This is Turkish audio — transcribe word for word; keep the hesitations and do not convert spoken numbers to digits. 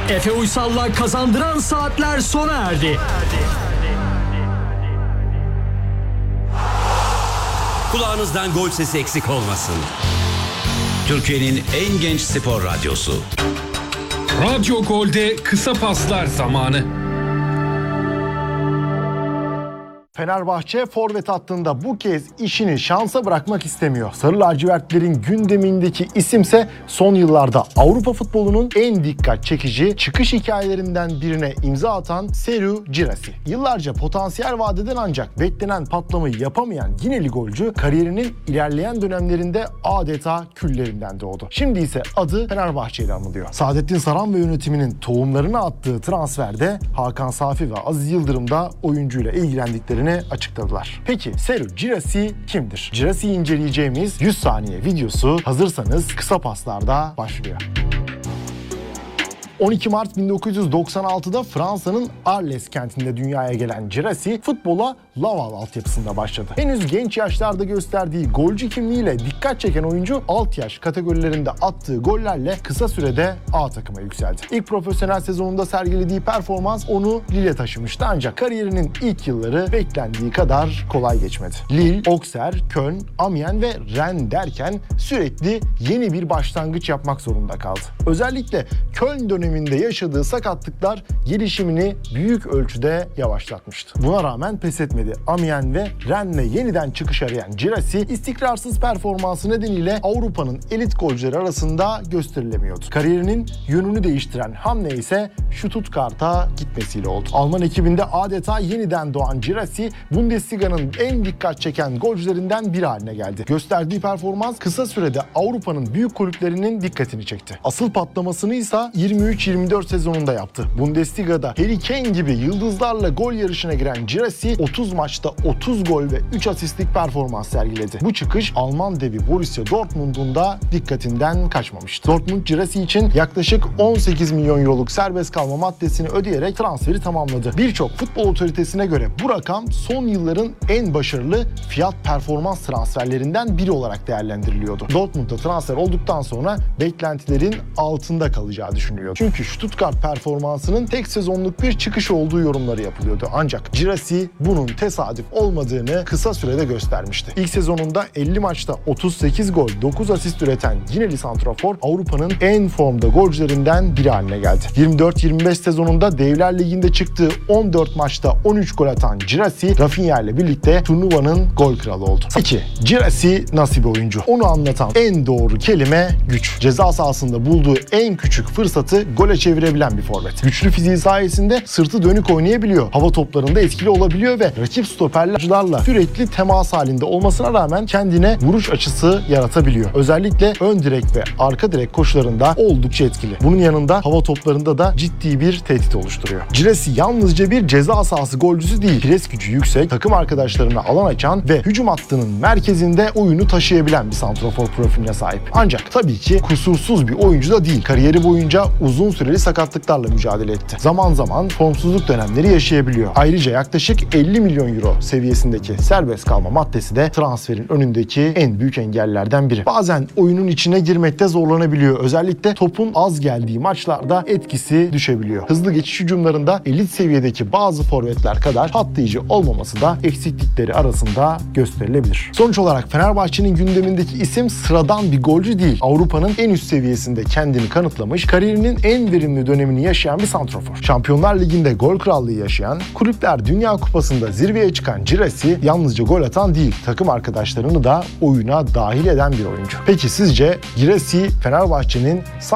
Efe Uysal'la kazandıran saatler sona erdi. Kulağınızdan gol sesi eksik olmasın. Türkiye'nin en genç spor radyosu. Radyo Gol'de kısa paslar zamanı. Fenerbahçe forvet hattında bu kez işini şansa bırakmak istemiyor. Sarı lacivertlerin gündemindeki isimse son yıllarda Avrupa futbolunun en dikkat çekici çıkış hikayelerinden birine imza atan Serhou Girassi. Yıllarca potansiyel vadeden ancak beklenen patlamayı yapamayan Gineli golcü kariyerinin ilerleyen dönemlerinde adeta küllerinden doğdu. Şimdi ise adı Fenerbahçe ile anılıyor. Saadettin Saran ve yönetiminin tohumlarını attığı transferde Hakan Safi ve Aziz Yıldırım da oyuncuyla ilgilendiklerini açıkladılar. Peki Serhou Girassi kimdir? Girassi'yi inceleyeceğimiz yüz saniye videosu hazırsanız kısa paslarda başlıyor. on iki Mart bin dokuz yüz doksan altıda Fransa'nın Arles kentinde dünyaya gelen Girassi futbola Laval altyapısında başladı. Henüz genç yaşlarda gösterdiği golcü kimliğiyle dikkat çeken oyuncu alt yaş kategorilerinde attığı gollerle kısa sürede A takıma yükseldi. İlk profesyonel sezonunda sergilediği performans onu Lille'e taşımıştı ancak kariyerinin ilk yılları beklendiği kadar kolay geçmedi. Lille, Auxerre, Köln, Amiens ve Rennes derken sürekli yeni bir başlangıç yapmak zorunda kaldı. Özellikle Köln döneminde yaşadığı sakatlıklar gelişimini büyük ölçüde yavaşlatmıştı. Buna rağmen pes etmedi. Amiens ve Rennes'le yeniden çıkış arayan Girassi istikrarsız performansı nedeniyle Avrupa'nın elit golcüleri arasında gösterilemiyordu. Kariyerinin yönünü değiştiren hamle ise Stuttgart'a gitmesiyle oldu. Alman ekibinde adeta yeniden doğan Girassi, Bundesliga'nın en dikkat çeken golcülerinden biri haline geldi. Gösterdiği performans kısa sürede Avrupa'nın büyük kulüplerinin dikkatini çekti. Asıl patlamasını ise yirmi üç yirmi dört sezonunda yaptı. Bundesliga'da Harry Kane gibi yıldızlarla gol yarışına giren Girassi otuz maçta otuz gol ve üç asistlik performans sergiledi. Bu çıkış Alman devi Borussia Dortmund'un da dikkatinden kaçmamıştı. Dortmund Girassi için yaklaşık on sekiz milyon euroluk serbest kalma maddesini ödeyerek transferi tamamladı. Birçok futbol otoritesine göre bu rakam son yılların en başarılı fiyat performans transferlerinden biri olarak değerlendiriliyordu. Dortmund'da transfer olduktan sonra beklentilerin altında kalacağı düşünülüyordu. Çünkü Stuttgart performansının tek sezonluk bir çıkış olduğu yorumları yapılıyordu. Ancak Girassi bunun tesadüf olmadığını kısa sürede göstermişti. İlk sezonunda elli maçta otuz sekiz gol, dokuz asist üreten Gineli santrafor Avrupa'nın en formda golcülerinden biri haline geldi. yirmi dört yirmi beş sezonunda Devler Ligi'nde çıktığı on dört maçta on üç gol atan Girassi, Rafinha ile birlikte turnuvanın gol kralı oldu. Peki Girassi nasıl bir oyuncu? Onu anlatan en doğru kelime güç. Ceza sahasında bulduğu en küçük fırsatı gole çevirebilen bir forvet. Güçlü fiziği sayesinde sırtı dönük oynayabiliyor. Hava toplarında etkili olabiliyor ve rakip stoperlerle sürekli temas halinde olmasına rağmen kendine vuruş açısı yaratabiliyor. Özellikle ön direk ve arka direk koşularında oldukça etkili. Bunun yanında hava toplarında da ciddi bir tehdit oluşturuyor. Girassi yalnızca bir ceza sahası golcüsü değil. Pres gücü yüksek, takım arkadaşlarına alan açan ve hücum hattının merkezinde oyunu taşıyabilen bir santrafor profiline sahip. Ancak tabii ki kusursuz bir oyuncu da değil. Kariyeri boyunca uzun süreli sakatlıklarla mücadele etti. Zaman zaman formsuzluk dönemleri yaşayabiliyor. Ayrıca yaklaşık elli milyon euro seviyesindeki serbest kalma maddesi de transferin önündeki en büyük engellerden biri. Bazen oyunun içine girmekte zorlanabiliyor. Özellikle topun az geldiği maçlarda etkisi düşebiliyor. Hızlı geçiş hücumlarında elit seviyedeki bazı forvetler kadar patlayıcı olmaması da eksiklikleri arasında gösterilebilir. Sonuç olarak Fenerbahçe'nin gündemindeki isim sıradan bir golcü değil. Avrupa'nın en üst seviyesinde kendini kanıtlamış, kariyerinin en verimli dönemini yaşayan bir santrafor. Şampiyonlar Ligi'nde gol krallığı yaşayan, Kulüpler Dünya Kupası'nda zirveye çıkan Girassi yalnızca gol atan değil, takım arkadaşlarını da oyuna dahil eden bir oyuncu. Peki sizce Girassi Fenerbahçe'nin